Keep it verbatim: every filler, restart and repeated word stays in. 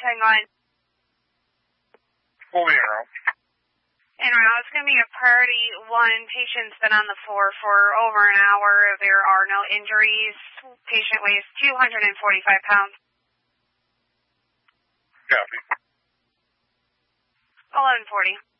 hang on. Full arrow. And now it's going to be a priority one. Patient's been on the floor for over an hour. There are no injuries. Patient weighs two hundred forty-five pounds. Copy. eleven forty.